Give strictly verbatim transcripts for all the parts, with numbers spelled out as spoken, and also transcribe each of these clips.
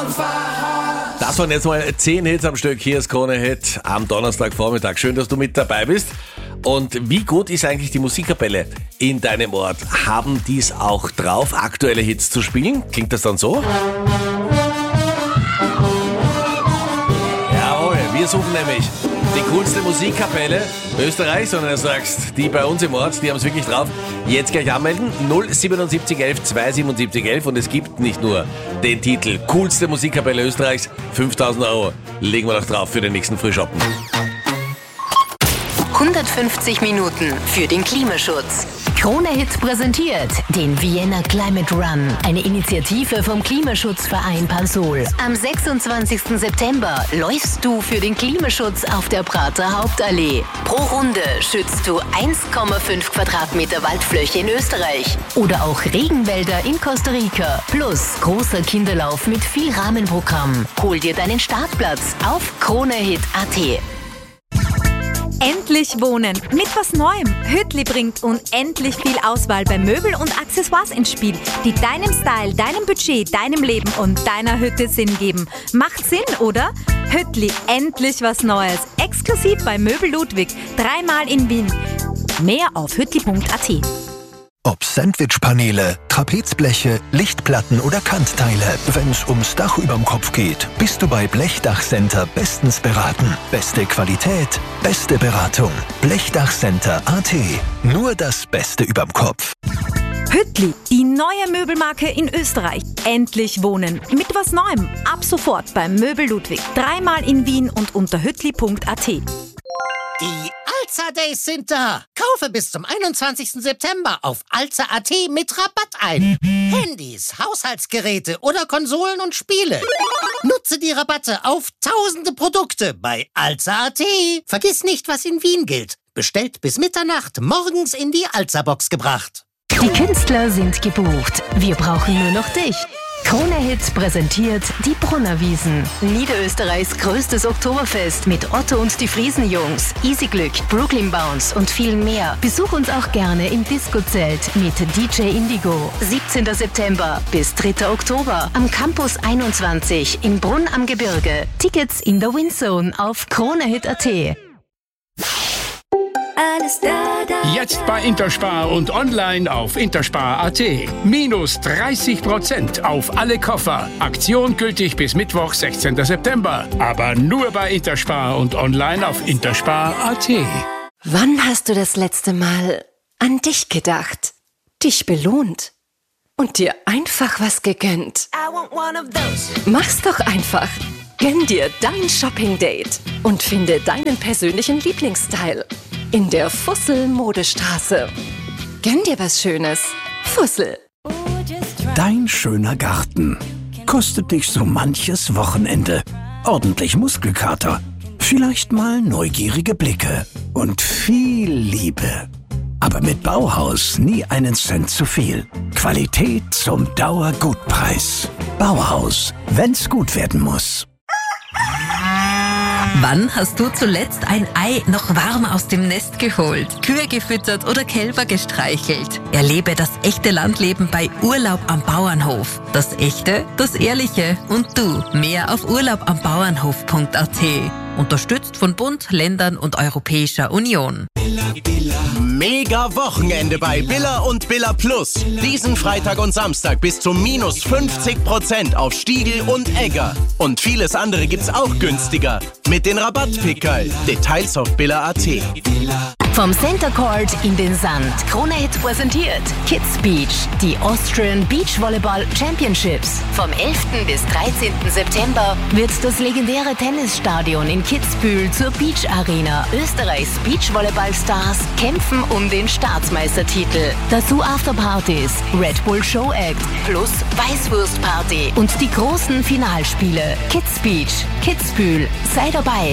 Das waren jetzt mal zehn Hits am Stück. Hier ist Krone Hit am Donnerstagvormittag. Schön, dass du mit dabei bist. Und wie gut ist eigentlich die Musikkapelle in deinem Ort? Haben die es auch drauf, aktuelle Hits zu spielen? Klingt das dann so? Jawohl, wir suchen nämlich die coolste Musikkapelle Österreichs, und du sagst, die bei uns im Ort, die haben es wirklich drauf. Jetzt gleich anmelden, null siebenundsiebzig elf zweihundertsiebenundsiebzig elf, und es gibt nicht nur den Titel coolste Musikkapelle Österreichs, fünftausend Euro legen wir noch drauf für den nächsten Frühschoppen. hundertfünfzig Minuten für den Klimaschutz. Krone Hit präsentiert den Vienna Climate Run, eine Initiative vom Klimaschutzverein Pansol. Am sechsundzwanzigsten September läufst du für den Klimaschutz auf der Prater Hauptallee. Pro Runde schützt du eins Komma fünf Quadratmeter Waldfläche in Österreich oder auch Regenwälder in Costa Rica. Plus großer Kinderlauf mit viel Rahmenprogramm. Hol dir deinen Startplatz auf kronehit punkt at. Endlich wohnen mit was Neuem. Hüttli bringt unendlich viel Auswahl bei Möbel und Accessoires ins Spiel, die deinem Style, deinem Budget, deinem Leben und deiner Hütte Sinn geben. Macht Sinn, oder? Hüttli, endlich was Neues. Exklusiv bei Möbel Ludwig, dreimal in Wien. Mehr auf hüttli punkt at. Ob Sandwichpaneele, Trapezbleche, Lichtplatten oder Kantteile. Wenn's ums Dach überm Kopf geht, bist du bei Blechdachcenter bestens beraten. Beste Qualität, beste Beratung. Blechdachcenter punkt at. Nur das Beste überm Kopf. Hüttli, die neue Möbelmarke in Österreich. Endlich wohnen mit was Neuem. Ab sofort beim Möbel Ludwig, dreimal in Wien und unter hüttli punkt at. Die Alza Days sind da. Kaufe bis zum einundzwanzigsten September auf alza punkt at mit Rabatt ein. Handys, Haushaltsgeräte oder Konsolen und Spiele. Nutze die Rabatte auf tausende Produkte bei alza punkt at. Vergiss nicht, was in Wien gilt. Bestellt bis Mitternacht, morgens in die Alza-Box gebracht. Die Künstler sind gebucht. Wir brauchen nur noch dich. Krone Hit präsentiert die Brunnerwiesen. Niederösterreichs größtes Oktoberfest mit Otto und die Friesenjungs, Easy Glück, Brooklyn Bounce und viel mehr. Besuch uns auch gerne im Disco-Zelt mit D J Indigo. siebzehnten September bis dritten Oktober am Campus einundzwanzig in Brunn am Gebirge. Tickets in der Windzone auf kronehit punkt at. Alles da, da, Jetzt bei Interspar und online auf interspar punkt at. Minus dreißig Prozent auf alle Koffer. Aktion gültig bis Mittwoch, sechzehnten September. Aber nur bei Interspar und online auf interspar punkt at. Wann hast du das letzte Mal an dich gedacht, dich belohnt und dir einfach was gegönnt? Mach's doch einfach. Gönn dir dein Shopping-Date und finde deinen persönlichen Lieblingsstyle in der Fussel-Modestraße. Gönn dir was Schönes. Fussel. Dein schöner Garten kostet dich so manches Wochenende. Ordentlich Muskelkater, vielleicht mal neugierige Blicke und viel Liebe. Aber mit Bauhaus nie einen Cent zu viel. Qualität zum Dauergutpreis. Bauhaus, wenn's gut werden muss. Wann hast du zuletzt ein Ei noch warm aus dem Nest geholt, Kühe gefüttert oder Kälber gestreichelt? Erlebe das echte Landleben bei Urlaub am Bauernhof. Das Echte, das Ehrliche und du. Mehr auf urlaub am bauernhof punkt at. Unterstützt von Bund, Ländern und Europäischer Union. Mega Wochenende bei Billa und Billa Plus. Diesen Freitag und Samstag bis zu minus fünfzig Prozent auf Stiegel und Egger. Und vieles andere gibt's auch günstiger. Mit den Rabattpickerl. Details auf billa punkt at. Vom Center Court in den Sand. Krone Hit präsentiert Kids Beach, die Austrian Beach Volleyball Championships. Vom elften bis dreizehnten September wird das legendäre Tennisstadion in Kitzbühel zur Beach Arena. Österreichs Beachvolleyball-Stars kämpfen um den Staatsmeistertitel. Dazu Afterpartys, Red Bull Show Act plus Weißwurstparty und die großen Finalspiele. Kids Beach, Kitzbühel, sei dabei.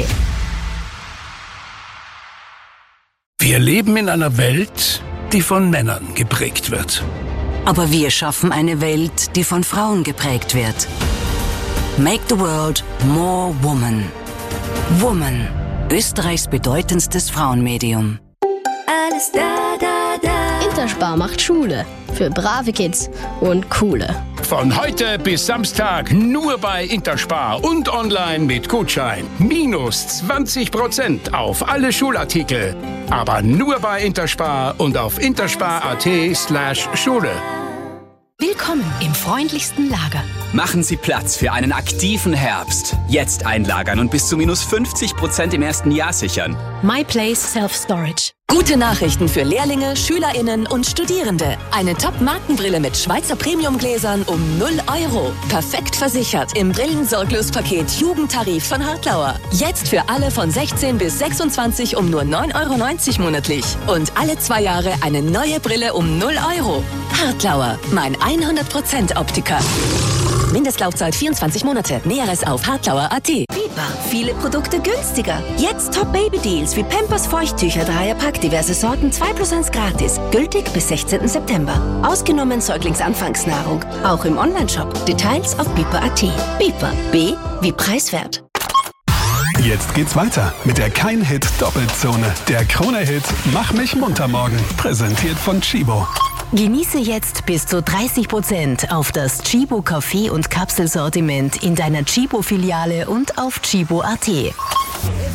Wir leben in einer Welt, die von Männern geprägt wird. Aber wir schaffen eine Welt, die von Frauen geprägt wird. Make the world more woman. Woman, Österreichs bedeutendstes Frauenmedium. Alles da, da, da. Interspar macht Schule für brave Kids und coole. Von heute bis Samstag nur bei Interspar und online mit Gutschein. Minus zwanzig Prozent auf alle Schulartikel. Aber nur bei Interspar und auf interspar.at slash Schule. Willkommen im freundlichsten Lager. Machen Sie Platz für einen aktiven Herbst. Jetzt einlagern und bis zu minus fünfzig Prozent im ersten Jahr sichern. MyPlace Self-Storage. Gute Nachrichten für Lehrlinge, SchülerInnen und Studierende. Eine Top-Markenbrille mit Schweizer Premiumgläsern um null Euro. Perfekt versichert im Brillensorglospaket Jugendtarif von Hartlauer. Jetzt für alle von sechzehn bis sechsundzwanzig um nur neun Euro neunzig monatlich. Und alle zwei Jahre eine neue Brille um null Euro. Hartlauer, mein hundert Prozent Optiker. Mindestlaufzeit vierundzwanzig Monate. Näheres auf hartlauer punkt at. Biber. Viele Produkte günstiger. Jetzt Top-Baby-Deals wie Pampers Feuchttücher Dreierpack, diverse Sorten, zwei plus eins gratis. Gültig bis sechzehnten September. Ausgenommen Säuglingsanfangsnahrung. Auch im Onlineshop. Details auf biber punkt at. Biber. B wie preiswert. Jetzt geht's weiter mit der Kein-Hit-Doppelzone. Der Krone-Hit Mach mich munter morgen. Präsentiert von Chibo. Genieße jetzt bis zu dreißig Prozent auf das Chibo Kaffee- und Kapselsortiment in deiner Chibo-Filiale und auf chibo punkt at.